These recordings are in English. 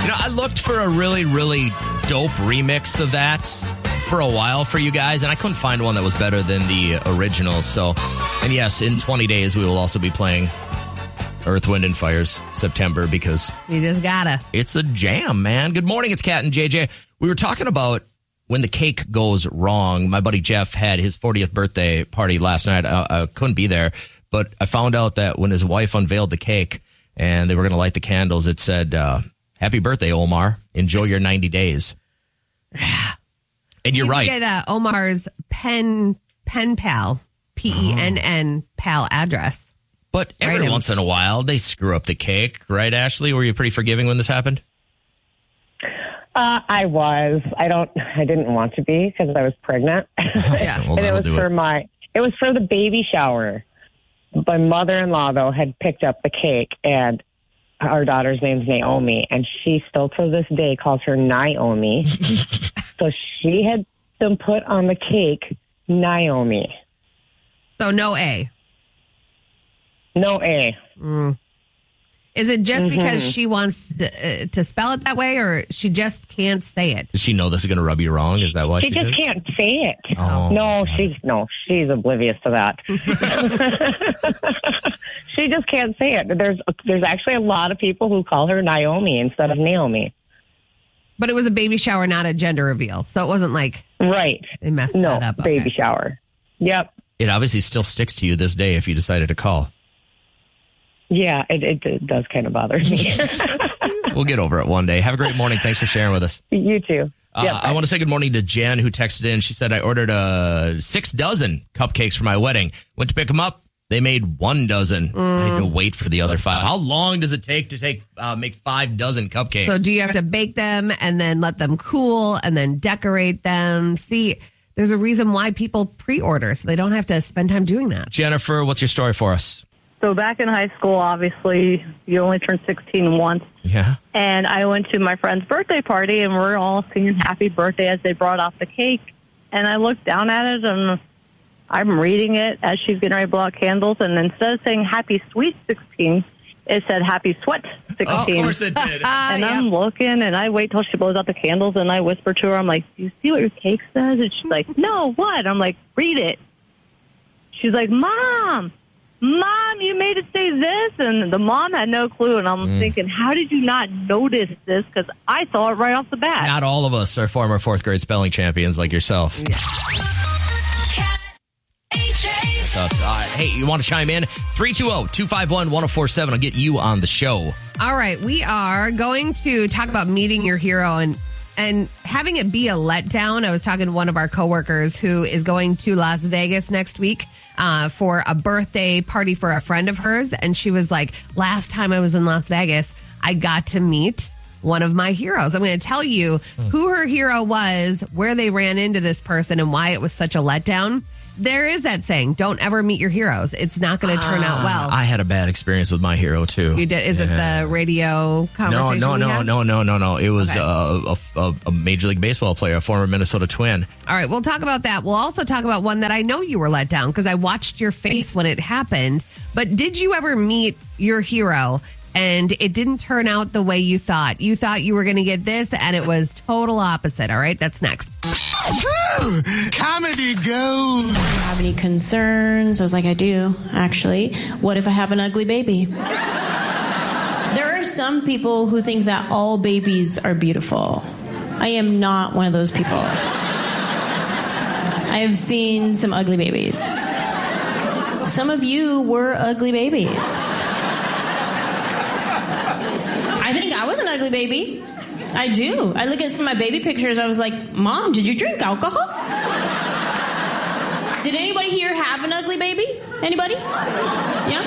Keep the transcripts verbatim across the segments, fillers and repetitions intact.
know, I looked for a really, really dope remix of that for a while for you guys, and I couldn't find one that was better than the original. So, and yes, in twenty days, we will also be playing Earth, Wind, and Fire's September because you just gotta. It's a jam, man. Good morning. It's Kat and J J. We were talking about when the cake goes wrong. My buddy Jeff had his fortieth birthday party last night. I, I couldn't be there, but I found out that when his wife unveiled the cake and they were going to light the candles, it said, uh, happy birthday, Omar. Enjoy your ninety days. And you're you right. Get uh, Omar's pen pen pal, P E N N pal address. But every right once in a while, they screw up the cake. Right, Ashley? Were you pretty forgiving when this happened? Uh, I was. I don't. I didn't want to be because I was pregnant, Yeah. Well, and it was do for it. my. It was for the baby shower. My mother-in-law though had picked up the cake, and our daughter's name's Naomi, and she still to this day calls her Naomi. So she had them put on the cake Naomi. So no A. No A. Mm. Is it just Mm-hmm. because she wants to, uh, to spell it that way, or she just can't say it? Does she know this is going to rub you wrong? Is that why she, She just did? can't say it. Oh, no, God. she's no, she's oblivious to that. She just can't say it. There's there's actually a lot of people who call her Naomi instead of Naomi. But it was a baby shower, not a gender reveal. So it wasn't like Right. they messed No, that up. baby Okay. shower. Yep. It obviously still sticks to you this day if you decided to call. Yeah, it, it, it does kind of bother me. We'll get over it one day. Have a great morning. Thanks for sharing with us. You too. Uh, Yep. I want to say good morning to Jen, who texted in. She said, I ordered uh, six dozen cupcakes for my wedding. Went to pick them up. They made one dozen. I had to wait for the other five. How long does it take to take uh, make five dozen cupcakes? So do you have to bake them and then let them cool and then decorate them? See, there's a reason why people pre-order, so they don't have to spend time doing that. Jennifer, what's your story for us? So back in high school, obviously, you only turn sixteen once. Yeah. And I went to my friend's birthday party, and we're all singing happy birthday as they brought out the cake. And I looked down at it, and I'm reading it as she's getting ready to blow out candles. And instead of saying happy sweet sixteen, it said happy sweat sixteen. Oh, of course it did. And I'm looking, and I wait till she blows out the candles, and I whisper to her, I'm like, do you see what your cake says? And she's like, no, what? I'm like, read it. She's like, Mom, Mom, you made it say this. And the mom had no clue, and I'm Mm. thinking, how did you not notice this? Because I saw it right off the bat. Not all of us are former fourth grade spelling champions like yourself. Yeah. That's us. Uh, hey, you want to chime in? three two zero, two five one, one zero four seven. I'll get you on the show. All right, we are going to talk about meeting your hero and and having it be a letdown. I was talking to one of our coworkers who is going to Las Vegas next week uh, for a birthday party for a friend of hers, and she was like, "Last time I was in Las Vegas, I got to meet one of my heroes." I'm going to tell you who her hero was, where they ran into this person, and why it was such a letdown. There is that saying, don't ever meet your heroes. It's not going to turn out well. I had a bad experience with my hero, too. You did? Is Yeah. it the radio No, conversation? no, we no, had? no, no, no, no. It was Okay. uh, a, a, a Major League Baseball player, a former Minnesota Twin. All right, we'll talk about that. We'll also talk about one that I know you were let down because I watched your face when it happened. But did you ever meet your hero and it didn't turn out the way you thought? You thought you were going to get this and it was total opposite. All right, that's next. Comedy gold. Have any concerns? I was like, I do, actually. What if I have an ugly baby? There are some people who think that all babies are beautiful. I am not one of those people. I have seen some ugly babies. Some of you were ugly babies. I think I was an ugly baby. I do. I look at some of my baby pictures, I was like, Mom, did you drink alcohol? Did anybody here have an ugly baby? Anybody? Yeah?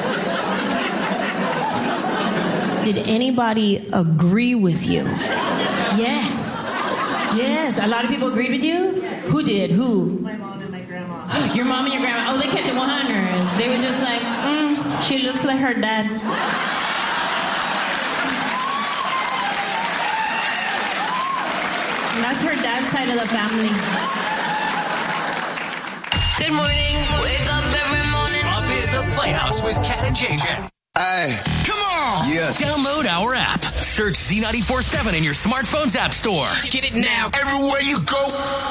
Did anybody agree with you? Yes. Yes. A lot of people agreed with you? Who did? Who? My mom and my grandma. Your mom and your grandma. Oh, they kept it one hundred. They were just like, mm, she looks like her dad. That's her dad's side of the family. Good morning. Wake up every morning. Up in the Playhouse with Kat and J J. Hey, come on. Yeah. Download our app. Search Z ninety-four seven in your smartphone's app store. Get it now. Everywhere you go.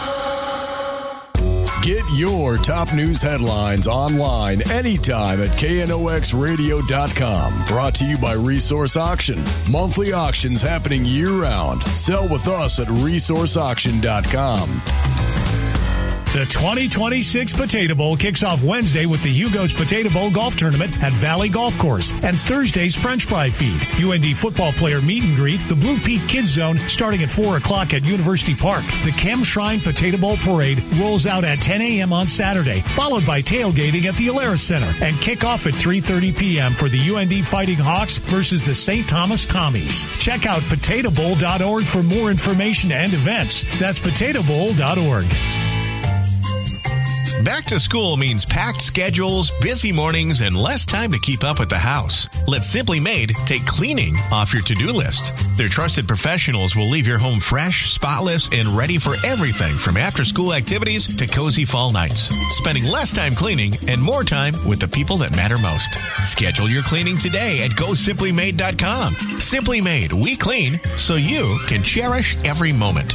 Get your top news headlines online anytime at K N O X radio dot com. Brought to you by Resource Auction. Monthly auctions happening year-round. Sell with us at resource auction dot com. The twenty twenty-six Potato Bowl kicks off Wednesday with the Hugo's Potato Bowl Golf Tournament at Valley Golf Course and Thursday's French Fry Feed. U N D football player meet and greet, the Blue Peak Kids Zone starting at four o'clock at University Park. The Chem Shrine Potato Bowl Parade rolls out at ten a.m. on Saturday, followed by tailgating at the Alaris Center and kick off at three thirty p.m. for the U N D Fighting Hawks versus the Saint Thomas Tommies. Check out potato bowl dot org for more information and events. That's potato bowl dot org. Back to school means packed schedules, busy mornings, and less time to keep up with the house. Let Simply Made take cleaning off your to-do list. Their trusted professionals will leave your home fresh, spotless, and ready for everything from after-school activities to cozy fall nights. Spending less time cleaning and more time with the people that matter most. Schedule your cleaning today at go simply made dot com. Simply Made, we clean so you can cherish every moment.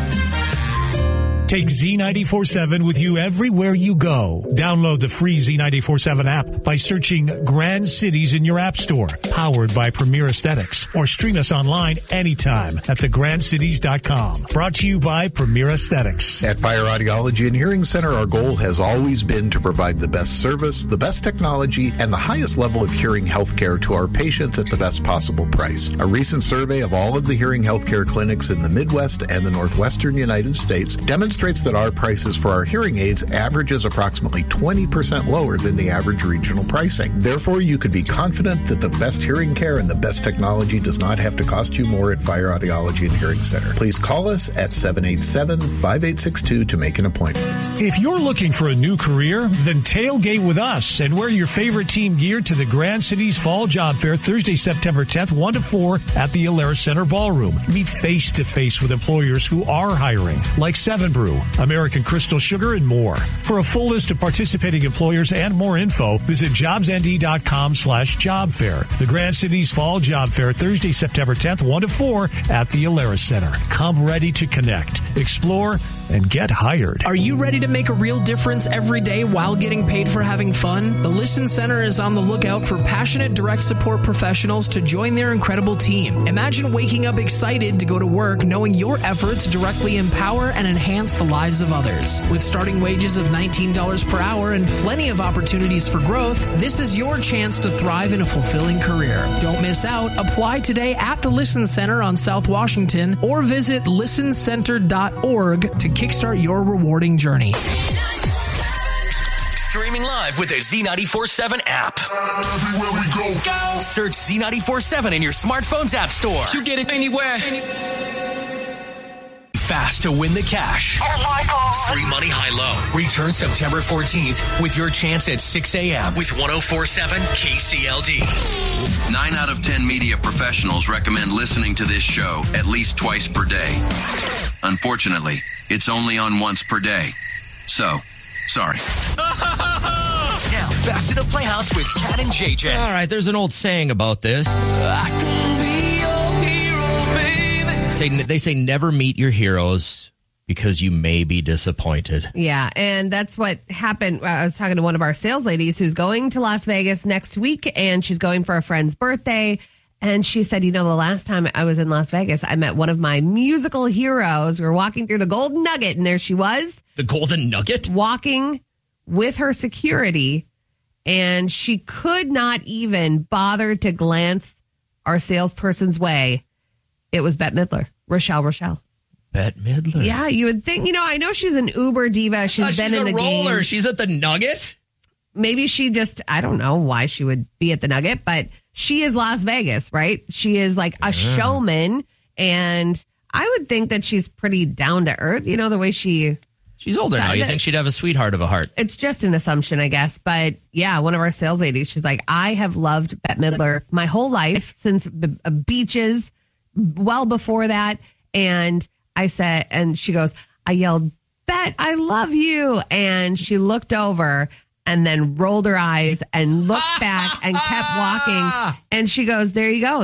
Take Z ninety-four seven with you everywhere you go. Download the free Z ninety-four seven app by searching Grand Cities in your app store. Powered by Premier Aesthetics. Or stream us online anytime at the grand cities dot com. Brought to you by Premier Aesthetics. At Fire Audiology and Hearing Center, our goal has always been to provide the best service, the best technology, and the highest level of hearing health care to our patients at the best possible price. A recent survey of all of the hearing health care clinics in the Midwest and the Northwestern United States demonstrates that our prices for our hearing aids averages approximately twenty percent lower than the average regional pricing. Therefore, you could be confident that the best hearing care and the best technology does not have to cost you more at Fire Audiology and Hearing Center. Please call us at seven eight seven, five eight six two to make an appointment. If you're looking for a new career, then tailgate with us and wear your favorite team gear to the Grand Cities Fall Job Fair Thursday, September tenth, one to four at the Alaris Center Ballroom. Meet face-to-face with employers who are hiring, like Seven Brew, American Crystal Sugar, and more. For a full list of participating employers and more info, visit jobs n d dot com slash job fair. The Grand Cities Fall Job Fair, Thursday, September tenth, one to four at the Alaris Center. Come ready to connect, explore, and get hired. Are you ready to make a real difference every day while getting paid for having fun? The Listen Center is on the lookout for passionate direct support professionals to join their incredible team. Imagine waking up excited to go to work knowing your efforts directly empower and enhance the lives of others. With starting wages of nineteen dollars per hour and plenty of opportunities for growth, this is your chance to thrive in a fulfilling career. Don't miss out. Apply today at the Listen Center on South Washington or visit listen center dot org to kickstart your rewarding journey. Streaming live with the Z ninety-four seven app. Everywhere we go. Go! Search Z ninety-four seven in your smartphone's app store. You get it anywhere. Fast to win the cash. Oh my God. Free money high-low. Return September fourteenth with your chance at six a.m. with one oh four point seven K C L D. Nine out of ten media professionals recommend listening to this show at least twice per day. Unfortunately, it's only on once per day. So, sorry. Now, back to the Playhouse with Cat and J J. All right, there's an old saying about this. I can be your hero, baby. Say, they say never meet your heroes because you may be disappointed. Yeah, and that's what happened. I was talking to one of our sales ladies who's going to Las Vegas next week, and she's going for a friend's birthday. And she said, you know, the last time I was in Las Vegas, I met one of my musical heroes. We were walking through the Golden Nugget, and there she was. The Golden Nugget? Walking with her security, and she could not even bother to glance our salesperson's way. It was Bette Midler, Rochelle Rochelle. Bette Midler? Yeah, you would think, you know, I know she's an Uber diva. She's oh, been she's in a the roller. game. She's at the Nugget? Maybe she just, I don't know why she would be at the Nugget, but she is Las Vegas, right? She is like a yeah. showman, and I would think that she's pretty down to earth, you know, the way she... She's older now. You think she'd have a sweetheart of a heart. It's just an assumption, I guess. But yeah, one of our sales ladies, she's like, I have loved Bette Midler my whole life since B- Beaches, well before that. And I said, and she goes, I yelled, Bet, I love you. And she looked over and then rolled her eyes and looked back and kept walking. And she goes, there you go. That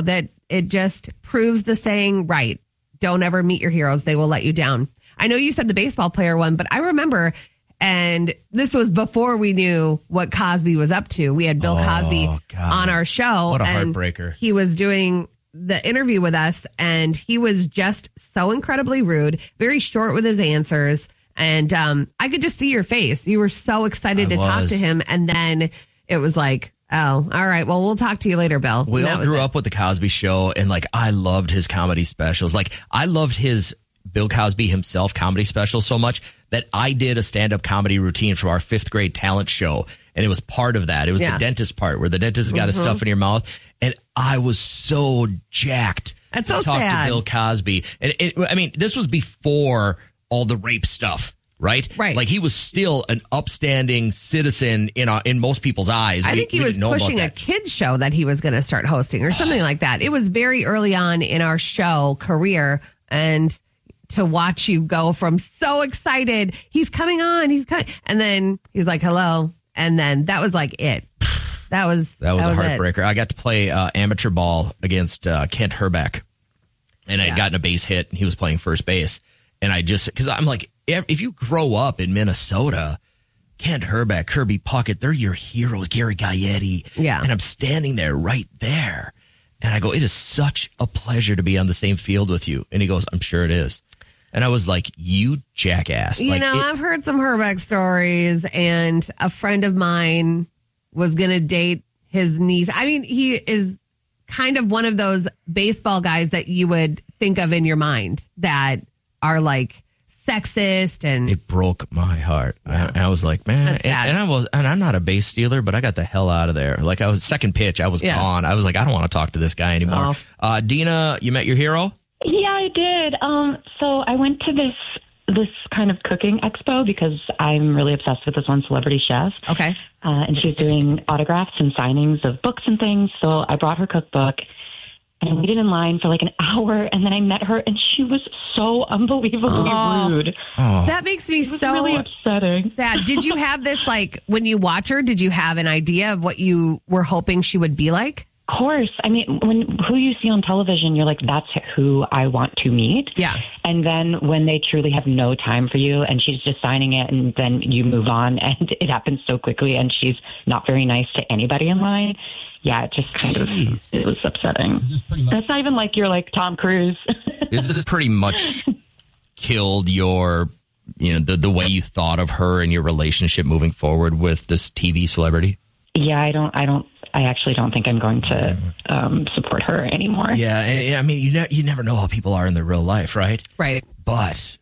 it just proves the saying right. Don't ever meet your heroes. They will let you down. I know you said the baseball player one, but I remember, and this was before we knew what Cosby was up to. We had Bill Oh, Cosby God. on our show. What a and heartbreaker. He was doing the interview with us, and he was just so incredibly rude, very short with his answers. And um, I could just see your face. You were so excited I to talk was. to him. And then it was like, oh, all right, well, we'll talk to you later, Bill. We And all that was grew it. up with the Cosby Show, and like I loved his comedy specials. Like I loved his Bill Cosby himself comedy special so much that I did a stand-up comedy routine for our fifth grade talent show, and it was part of that. It was Yeah. the dentist part where the dentist has got his Mhm. stuff in your mouth, and I was so jacked That's to so talk sad. to Bill Cosby. And it, I mean, this was before all the rape stuff. Right, Right. Like he was still an upstanding citizen in uh, in most people's eyes. I We- think he we was didn't know about pushing a that. kids show that he was going to start hosting or something like that. It was very early on in our show career, and to watch you go from so excited, he's coming on, he's coming, and then he's like, hello. And then that was like it. That was, That was a it. heartbreaker. I got to play uh, amateur ball against uh, Kent Herbeck, and I had Yeah. gotten a base hit, and he was playing first base. And I just, because I'm like, if if you grow up in Minnesota, Kent Herbeck, Kirby Puckett, they're your heroes, Gary Gaetti. Yeah. And I'm standing there right there. And I go, it is such a pleasure to be on the same field with you. And he goes, I'm sure it is. And I was like, you jackass. You like, know, it- I've heard some Herbeck stories, and a friend of mine was going to date his niece. I mean, he is kind of one of those baseball guys that you would think of in your mind that are like sexist and it broke my heart. I, I was like, man, That's and, sad. and I was, and I'm not a base stealer, but I got the hell out of there. Like I was second pitch, I was Yeah. gone. I was like, I don't want to talk to this guy anymore. Oh. Uh, Dina, you met your hero? Yeah, I did. Um, so I went to this this kind of cooking expo because I'm really obsessed with this one celebrity chef. Okay. Uh, and she's doing autographs and signings of books and things. So I brought her cookbook and I waited in line for like an hour, and then I met her, and she was so unbelievably Oh. rude. That makes me It was so really upsetting. sad. Did you have this, like, when you watch her, did you have an idea of what you were hoping she would be like? Of course. I mean, when who you see on television, you're like, that's who I want to meet. Yeah. And then when they truly have no time for you and she's just signing it and then you move on and it happens so quickly and she's not very nice to anybody in line. Yeah, it just kind of, it was upsetting. It's not even like you're like Tom Cruise. This is pretty much killed your, you know, the, the way you thought of her and your relationship moving forward with this T V celebrity? Yeah, I don't, I don't, I actually don't think I'm going to um, support her anymore. Yeah, and, I mean, you ne- you never know how people are in their real life, right? Right. But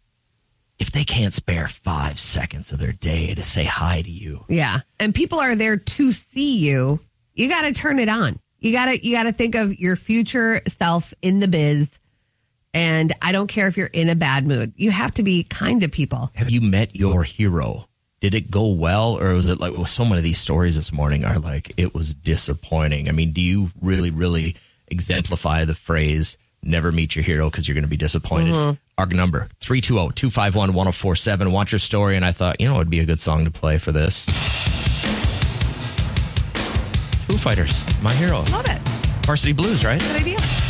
if they can't spare five seconds of their day to say hi to you, Yeah. And people are there to see you. You got to turn it on. You got to you got to think of your future self in the biz. And I don't care if you're in a bad mood. You have to be kind to people. have you met your hero? Did it go well, or was it like, well, so many of these stories this morning are like, it was disappointing? I mean, do you really, really exemplify the phrase, never meet your hero because you're going to be disappointed? Mhm. Our number, three two zero, two five one, one zero four seven. Want your story? And I thought, you know, it would be a good song to play for this. Foo Fighters, My Hero. Love it. Varsity Blues, right? Good idea.